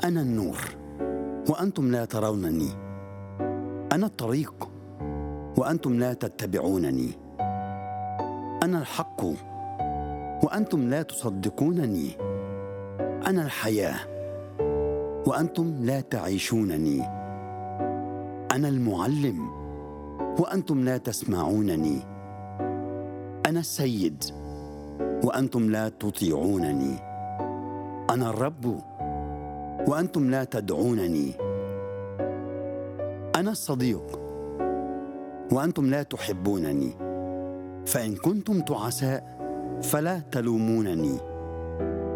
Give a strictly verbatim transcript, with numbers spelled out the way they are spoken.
أنا النور وأنتم لا ترونني، أنا الطريق وأنتم لا تتبعونني، أنا الحق وأنتم لا تصدقونني، أنا الحياة وأنتم لا تعيشونني، أنا المعلم وأنتم لا تسمعونني، أنا السيد وأنتم لا تطيعونني، أنا الرب وأنتم لا تدعونني، أنا الصديق وأنتم لا تحبونني، فإن كنتم تعساء فلا تلومونني،